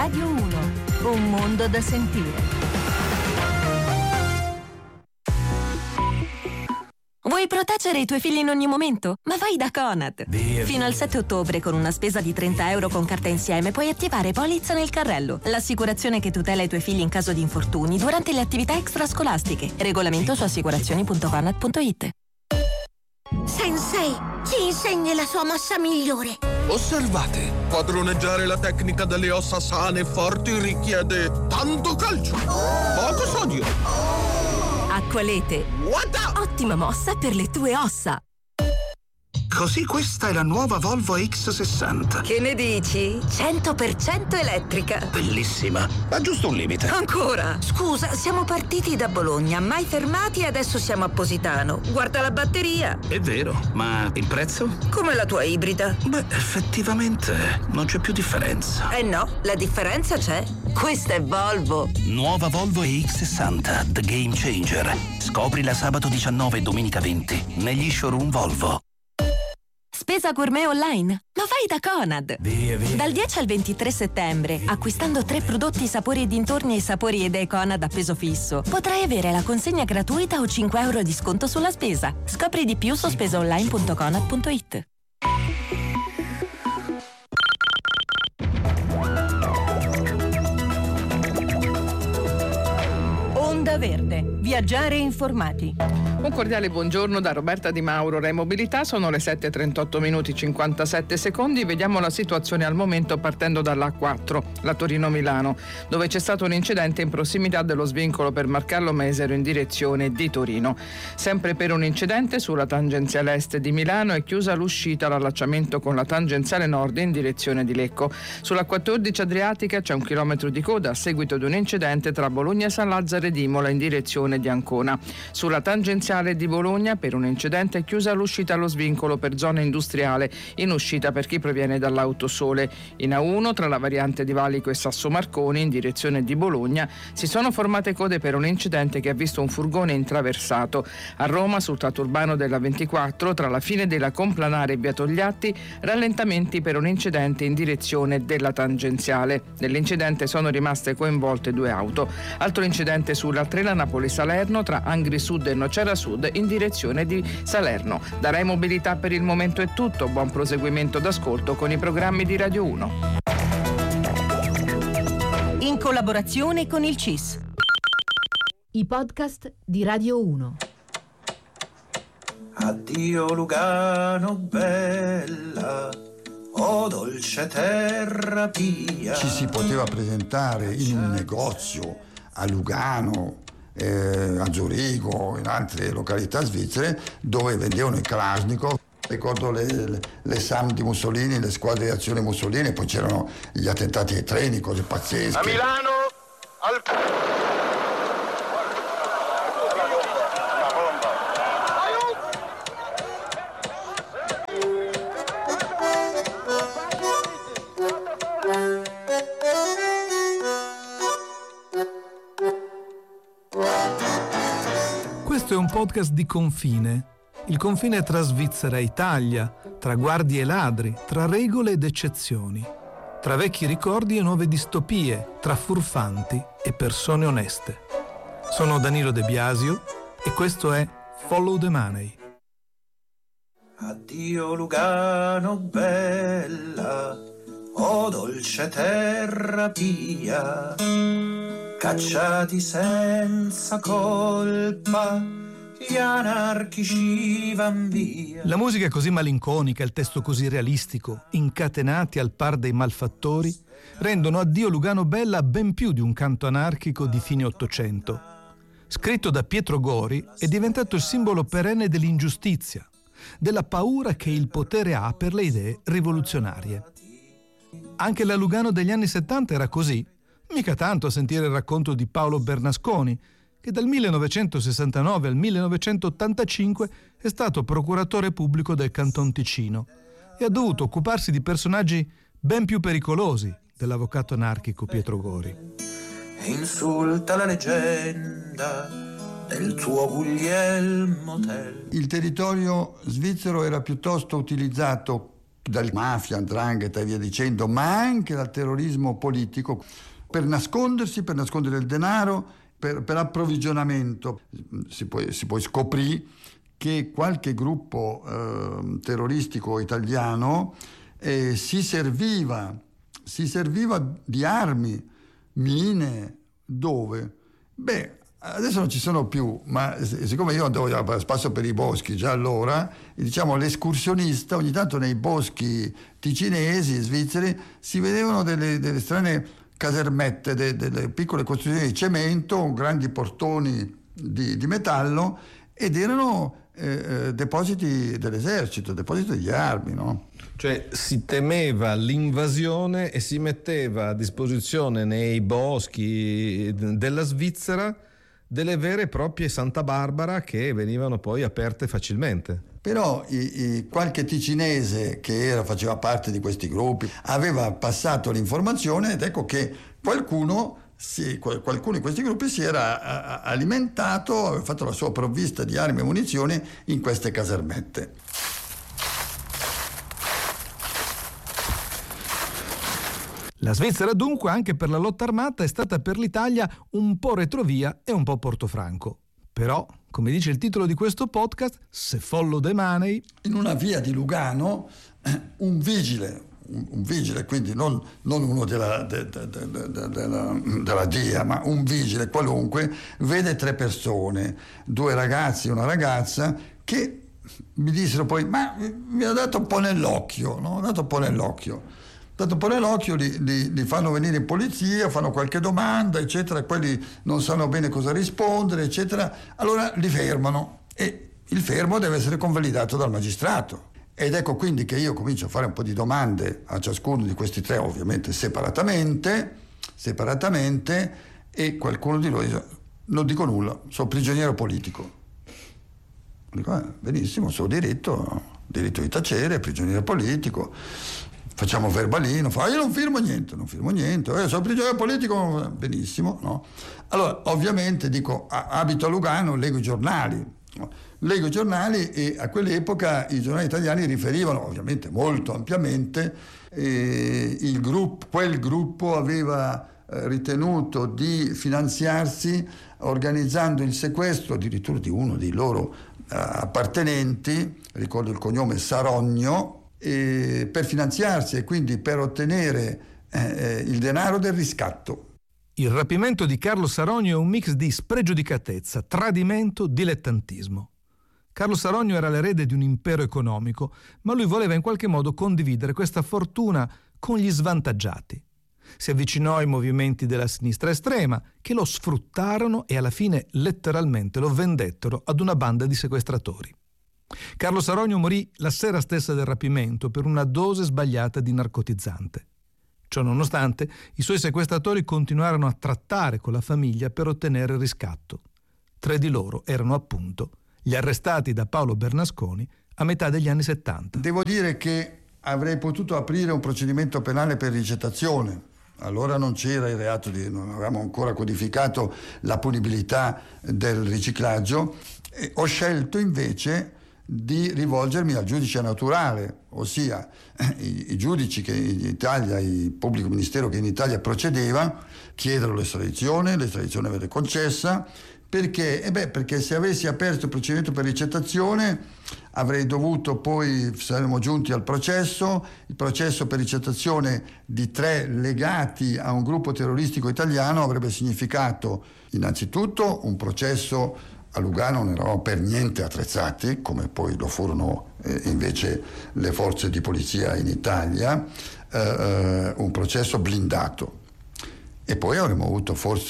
Radio 1, un mondo da sentire. Vuoi proteggere i tuoi figli in ogni momento? Ma vai da Conad! Fino al 7 ottobre, con una spesa di €30 con carta insieme, puoi attivare Polizza nel carrello, l'assicurazione che tutela i tuoi figli in caso di infortuni durante le attività extrascolastiche. Regolamento su assicurazioni.conad.it. Sensei, ci insegni la sua mossa migliore. Osservate, padroneggiare la tecnica delle ossa sane e forti richiede tanto calcio, poco sodio. Acqualete. Ottima mossa per le tue ossa. Così questa è la nuova Volvo X60. Che ne dici? 100% elettrica. Bellissima, ma giusto un limite. Ancora? Scusa, siamo partiti da Bologna, mai fermati e adesso siamo a Positano. Guarda la batteria. È vero, ma il prezzo? Come la tua ibrida. Beh, effettivamente non c'è più differenza. Eh no, la differenza c'è. Questa è Volvo. Nuova Volvo EX60, The Game Changer. Scoprila sabato 19 e domenica 20 negli showroom Volvo. Spesa gourmet online? Ma vai da Conad! Dal 10 al 23 settembre, acquistando 3 prodotti sapori e dintorni e sapori idee Conad a peso fisso, potrai avere la consegna gratuita o €5 di sconto sulla spesa. Scopri di più su spesaonline.conad.it. Onda Verde. Viaggiare informati. Un cordiale buongiorno da Roberta Di Mauro, Rai Mobilità. Sono le 7:38 minuti 57 secondi. Vediamo la situazione al momento partendo dalla A4, la Torino-Milano, dove c'è stato un incidente in prossimità dello svincolo per Marcarlo Mesero in direzione di Torino. Sempre per un incidente sulla tangenziale est di Milano è chiusa l'uscita all'allacciamento con la tangenziale nord in direzione di Lecco. Sulla 14 Adriatica c'è 1 chilometro di coda a seguito di un incidente tra Bologna e San Lazzaro ed Imola in direzione di Ancona. Sulla tangenziale di Bologna per un incidente è chiusa l'uscita allo svincolo per zona industriale in uscita per chi proviene dall'Autosole. In A1 tra la variante di Valico e Sasso Marconi in direzione di Bologna si sono formate code per un incidente che ha visto un furgone intraversato. A Roma sul tratto urbano della 24 tra la fine della Complanare e via Togliatti rallentamenti per un incidente in direzione della tangenziale. Nell'incidente sono rimaste coinvolte 2 auto. Altro incidente sulla Trela Napoli-Salerno tra Angri Sud e Nocera Sud in direzione di Salerno. Da Rai Mobilità per il momento è tutto. Buon proseguimento d'ascolto con i programmi di Radio 1. In collaborazione con il CIS. I podcast di Radio 1. Addio Lugano bella, oh dolce terra pia. Ci si poteva presentare in un negozio a Lugano, a Zurigo, in altre località svizzere dove vendevano i Kalashnikov. Ricordo le SAM di Mussolini, le squadre di azione Mussolini, poi c'erano gli attentati ai treni, cose pazzesche. A Milano, al... Questo è un podcast di confine. Il confine tra Svizzera e Italia, tra guardie e ladri, tra regole ed eccezioni, tra vecchi ricordi e nuove distopie, tra furfanti e persone oneste. Sono Danilo De Biasio e questo è Follow the Money. Addio Lugano bella, oh dolce terra pia, cacciati senza colpa, gli anarchici van via. La musica così malinconica, il testo così realistico, incatenati al par dei malfattori, rendono Addio Lugano Bella ben più di un canto anarchico di fine Ottocento. Scritto da Pietro Gori, è diventato il simbolo perenne dell'ingiustizia, della paura che il potere ha per le idee rivoluzionarie. Anche la Lugano degli anni 70 era così, mica tanto a sentire il racconto di Paolo Bernasconi, che dal 1969 al 1985 è stato procuratore pubblico del Canton Ticino e ha dovuto occuparsi di personaggi ben più pericolosi dell'avvocato anarchico Pietro Gori. E insulta la leggenda del tuo Guglielmo Tell. Il territorio svizzero era piuttosto utilizzato dal mafia, 'ndrangheta e via dicendo, ma anche dal terrorismo politico, per nascondersi, per nascondere il denaro, per approvvigionamento. Si poi scoprì che qualche gruppo terroristico italiano si serviva di armi, mine, dove? Adesso non ci sono più, ma siccome io andavo spasso per i boschi già allora, diciamo l'escursionista, ogni tanto nei boschi ticinesi, svizzeri, si vedevano delle strane casermette, delle piccole costruzioni di cemento, grandi portoni di metallo, ed erano depositi dell'esercito, depositi di armi, no? Cioè si temeva l'invasione e si metteva a disposizione nei boschi della Svizzera delle vere e proprie Santa Barbara che venivano poi aperte facilmente. Però qualche ticinese che faceva parte di questi gruppi aveva passato l'informazione, ed ecco che qualcuno in questi gruppi si era alimentato, aveva fatto la sua provvista di armi e munizioni in queste casermette. La Svizzera dunque anche per la lotta armata è stata per l'Italia un po' retrovia e un po' Portofranco. Però, come dice il titolo di questo podcast, se follow the money... In una via di Lugano un vigile, quindi non uno della DIA, ma un vigile qualunque, vede 3 persone, 2 ragazzi e una ragazza, che mi dissero poi, ma mi ha dato un po' nell'occhio, no? Li fanno venire in polizia, fanno qualche domanda, eccetera, quelli non sanno bene cosa rispondere, eccetera, allora li fermano e il fermo deve essere convalidato dal magistrato. Ed ecco quindi che io comincio a fare un po' di domande a ciascuno di questi 3, ovviamente separatamente, e qualcuno di loro dice, non dico nulla, sono prigioniero politico. Dico, benissimo, sono diritto di tacere, prigioniero politico. Facciamo verbalino, io non firmo niente, sono prigioniero politico, benissimo, no? Allora, ovviamente dico, abito a Lugano, leggo i giornali e a quell'epoca i giornali italiani riferivano, ovviamente molto ampiamente, quel gruppo aveva ritenuto di finanziarsi organizzando il sequestro addirittura di uno dei loro appartenenti, ricordo il cognome Sarogno, per finanziarsi e quindi per ottenere il denaro del riscatto. Il rapimento di Carlo Sarogno è un mix di spregiudicatezza, tradimento, dilettantismo. Carlo Sarogno era l'erede di un impero economico, ma lui voleva in qualche modo condividere questa fortuna con gli svantaggiati. Si avvicinò ai movimenti della sinistra estrema, che lo sfruttarono e alla fine letteralmente lo vendettero ad una banda di sequestratori. Carlo Sarogno morì la sera stessa del rapimento per una dose sbagliata di narcotizzante. Ciò nonostante, i suoi sequestratori continuarono a trattare con la famiglia per ottenere il riscatto. 3 di loro erano appunto gli arrestati da Paolo Bernasconi a metà degli anni 70. Devo dire che avrei potuto aprire un procedimento penale per ricettazione. Allora non c'era il reato non avevamo ancora codificato la punibilità del riciclaggio. Ho scelto invece di rivolgermi al giudice naturale, ossia i giudici che in Italia, il pubblico ministero che in Italia procedeva, chiedero l'estradizione venne concessa, perché se avessi aperto il procedimento per ricettazione avrei dovuto poi, saremmo giunti al processo, il processo per ricettazione di 3 legati a un gruppo terroristico italiano avrebbe significato innanzitutto un processo. A Lugano non eravamo per niente attrezzati, come poi lo furono invece le forze di polizia in Italia, un processo blindato. E poi avremmo avuto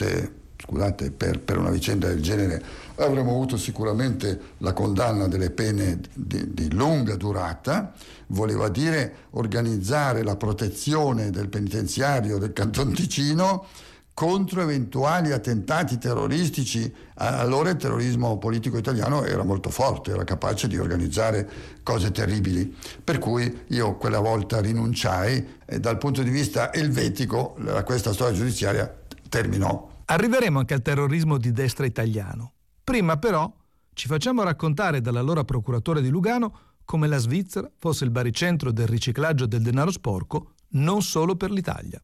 per una vicenda del genere, avremmo avuto sicuramente la condanna delle pene di lunga durata, voleva dire organizzare la protezione del penitenziario del Canton Ticino contro eventuali attentati terroristici. Allora il terrorismo politico italiano era molto forte, era capace di organizzare cose terribili, per cui io quella volta rinunciai e dal punto di vista elvetico questa storia giudiziaria terminò. Arriveremo anche al terrorismo di destra italiano. Prima però ci facciamo raccontare dall'allora procuratore di Lugano come la Svizzera fosse il baricentro del riciclaggio del denaro sporco non solo per l'Italia.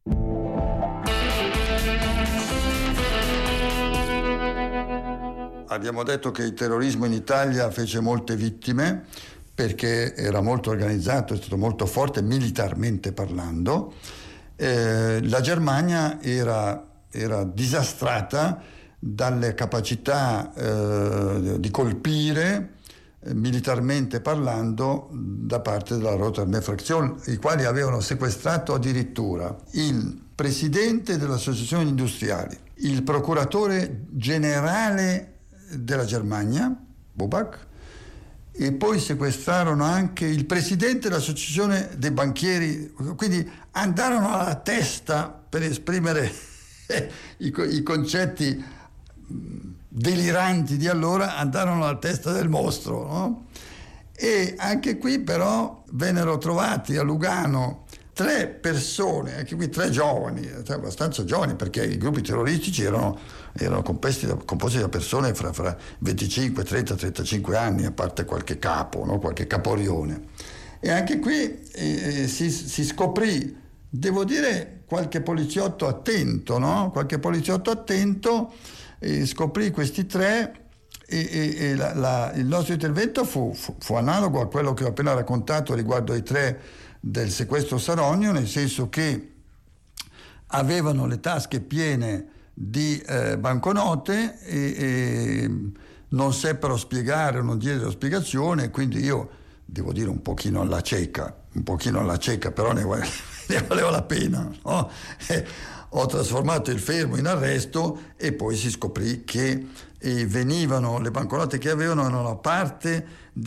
Abbiamo detto che il terrorismo in Italia fece molte vittime perché era molto organizzato, è stato molto forte militarmente parlando. La Germania era disastrata dalle capacità di colpire militarmente parlando da parte della Rote Armee Fraktion, i quali avevano sequestrato addirittura il presidente dell'Associazione Industriali, il procuratore generale della Germania, Bubak, e poi sequestrarono anche il presidente dell'Associazione dei banchieri, quindi andarono alla testa per esprimere i concetti deliranti di allora, andarono alla testa del mostro, no? E anche qui però vennero trovati a Lugano 3 persone, anche qui 3 giovani, abbastanza giovani, perché i gruppi terroristici erano composti da persone fra 25, 30, 35 anni, a parte qualche capo, no? Qualche caporione. E anche qui si scoprì, devo dire, qualche poliziotto attento, no? Qualche poliziotto attento scoprì questi 3 e il nostro intervento fu analogo a quello che ho appena raccontato riguardo ai 3 del sequestro Saronio, nel senso che avevano le tasche piene di banconote e non seppero spiegare, non diedero spiegazione, quindi io devo dire un pochino alla cieca, però ne valeva la pena, no? Ho trasformato il fermo in arresto e poi si scoprì che venivano, le banconote che avevano erano parte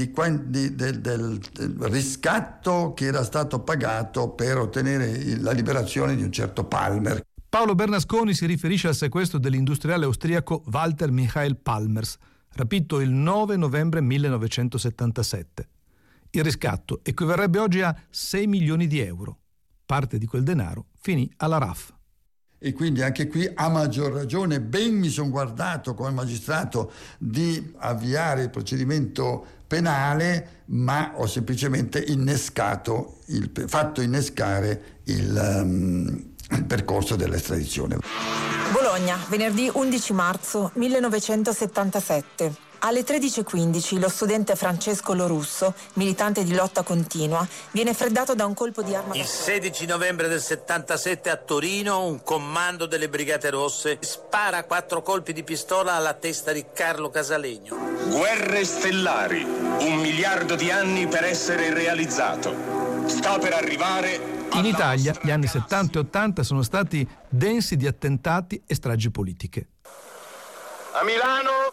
del riscatto che era stato pagato per ottenere la liberazione di un certo Palmer. Paolo Bernasconi si riferisce al sequestro dell'industriale austriaco Walter Michael Palmers, rapito il 9 novembre 1977. Il riscatto equivarrebbe oggi a 6 milioni di euro. Parte di quel denaro finì alla RAF. E quindi anche qui, a maggior ragione, ben mi sono guardato come magistrato di avviare il procedimento penale, ma ho semplicemente fatto innescare il percorso dell'estradizione. Bologna, venerdì 11 marzo 1977. Alle 13:15 lo studente Francesco Lorusso, militante di lotta continua, viene freddato da un colpo di arma. Il 16 novembre del 77 a Torino un comando delle Brigate Rosse spara 4 colpi di pistola alla testa di Carlo Casalegno. Guerre stellari, 1 miliardo di anni per essere realizzato. Sta per arrivare. In Italia gli anni 70 e 80 sono stati densi di attentati e stragi politiche. A Milano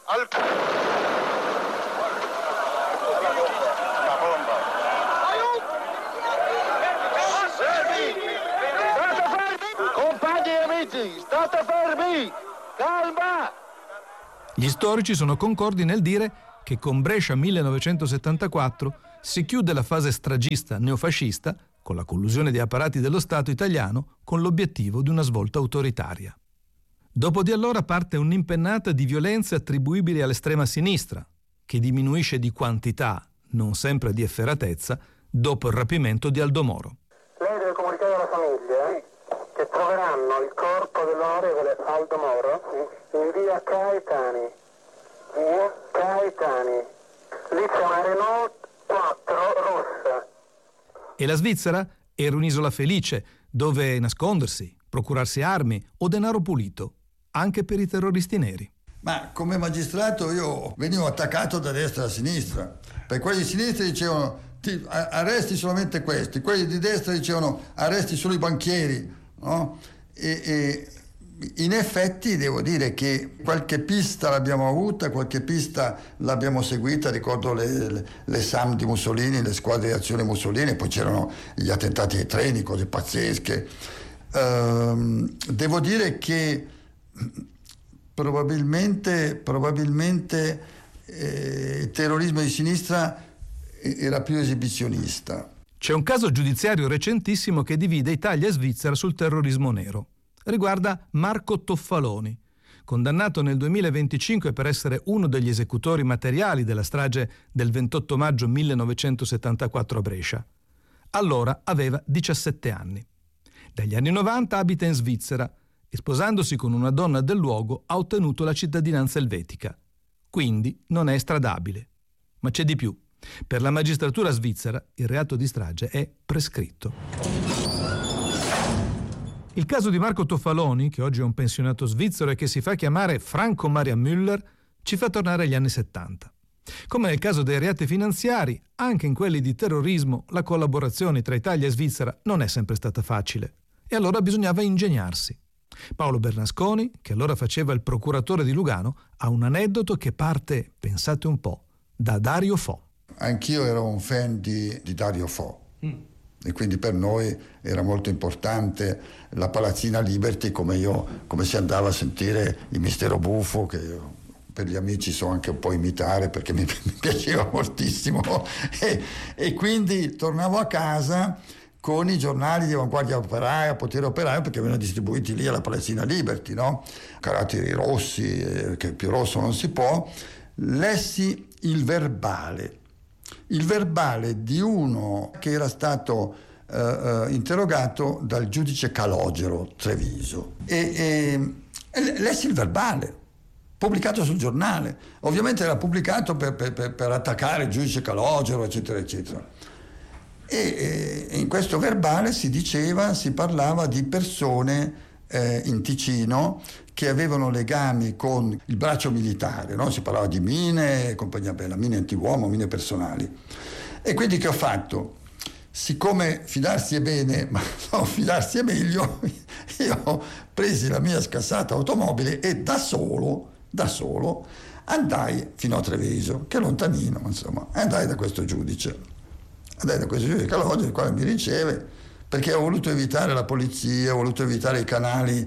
compagni e amici, state fermi, calma! Gli storici sono concordi nel dire che con Brescia 1974 si chiude la fase stragista neofascista con la collusione di apparati dello Stato italiano con l'obiettivo di una svolta autoritaria. Dopo di allora parte un'impennata di violenze attribuibili all'estrema sinistra, che diminuisce di quantità, non sempre di efferatezza, dopo il rapimento di Aldo Moro. Lei deve comunicare alla famiglia che troveranno il corpo dell'onorevole Aldo Moro in via Caetani. Lì c'è una Renault 4 rossa. E la Svizzera era un'isola felice, dove nascondersi, procurarsi armi o denaro pulito, anche per i terroristi neri. Ma come magistrato io venivo attaccato da destra e da sinistra, perché quelli di sinistra dicevano arresti solamente questi, quelli di destra dicevano arresti solo i banchieri, no? E in effetti devo dire che qualche pista l'abbiamo avuta, qualche pista l'abbiamo seguita, ricordo le SAM di Mussolini, le squadre di azione Mussolini, poi c'erano gli attentati ai treni, cose pazzesche. Devo dire che probabilmente il terrorismo di sinistra era più esibizionista. C'è un caso giudiziario recentissimo che divide Italia e Svizzera sul terrorismo nero. Riguarda Marco Toffaloni, condannato nel 2025 per essere uno degli esecutori materiali della strage del 28 maggio 1974 a Brescia. Allora aveva 17 anni. Dagli anni 90 abita in Svizzera e, sposandosi con una donna del luogo, ha ottenuto la cittadinanza elvetica. Quindi non è estradabile. Ma c'è di più. Per la magistratura svizzera il reato di strage è prescritto. Il caso di Marco Toffaloni, che oggi è un pensionato svizzero e che si fa chiamare Franco Maria Müller, ci fa tornare agli anni 70. Come nel caso dei reati finanziari, anche in quelli di terrorismo la collaborazione tra Italia e Svizzera non è sempre stata facile. E allora bisognava ingegnarsi. Paolo Bernasconi, che allora faceva il procuratore di Lugano, ha un aneddoto che parte, pensate un po', da Dario Fo. Anch'io ero un fan di Dario Fo. E quindi per noi era molto importante la Palazzina Liberty, come si andava a sentire il Mistero Buffo, che per gli amici so anche un po' imitare perché mi piaceva moltissimo, e quindi tornavo a casa con i giornali di Avanguardia Operaia, Potere Operaio, perché venivano distribuiti lì alla Palazzina Liberty, no? Caratteri rossi, che più rosso non si può. Lessi il verbale di uno che era stato interrogato dal giudice Calogero Treviso e lessi il verbale pubblicato sul giornale. Ovviamente era pubblicato per attaccare il giudice Calogero, eccetera eccetera, e in questo verbale si parlava di persone in Ticino che avevano legami con il braccio militare, no? Si parlava di mine, compagnia bella, mine antiuomo, mine personali. E quindi che ho fatto? Siccome fidarsi è bene, ma non fidarsi è meglio, io ho preso la mia scassata automobile e da solo andai fino a Treviso, che è lontanino, ma insomma, andai da questo giudice Calogero, il quale mi riceve, perché ho voluto evitare la polizia, ho voluto evitare i canali,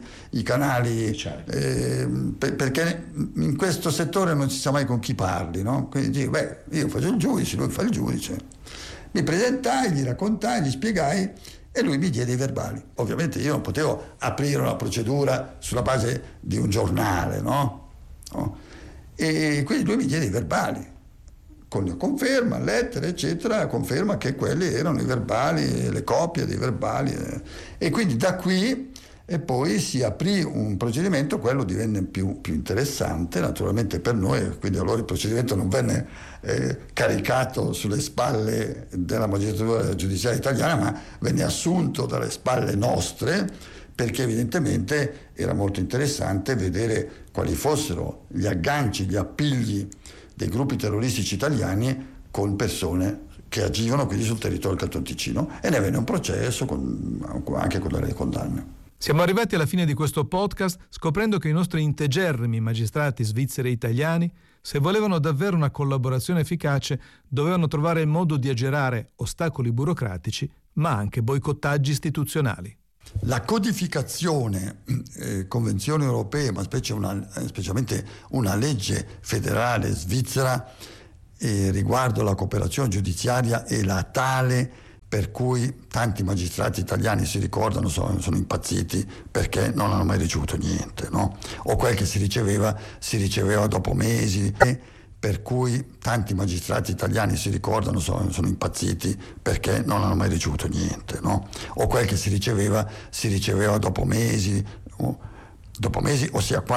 perché in questo settore non si sa mai con chi parli, no? Quindi dico, io faccio il giudice, lui fa il giudice. Mi presentai, gli raccontai, gli spiegai e lui mi diede i verbali. Ovviamente io non potevo aprire una procedura sulla base di un giornale, no? E quindi lui mi diede i verbali, con conferma, lettere, eccetera, conferma che quelli erano i verbali, le copie dei verbali. E quindi da qui e poi si aprì un procedimento, quello divenne più interessante naturalmente per noi, quindi allora il procedimento non venne caricato sulle spalle della magistratura giudiziaria italiana, ma venne assunto dalle spalle nostre, perché evidentemente era molto interessante vedere quali fossero gli agganci, gli appigli dei gruppi terroristici italiani con persone che agivano quindi sul territorio del Canton Ticino, e ne venne un processo anche con delle condanne. Siamo arrivati alla fine di questo podcast scoprendo che i nostri integerrimi magistrati svizzeri e italiani, se volevano davvero una collaborazione efficace, dovevano trovare il modo di aggirare ostacoli burocratici, ma anche boicottaggi istituzionali. La codificazione, convenzioni europee, ma specialmente una legge federale svizzera riguardo la cooperazione giudiziaria è la tale per cui tanti magistrati italiani si ricordano, sono impazziti perché non hanno mai ricevuto niente, no? O quel che si riceveva dopo mesi, per cui tanti magistrati italiani si ricordano, sono impazziti perché non hanno mai ricevuto niente, no? O quel che si riceveva dopo mesi, ossia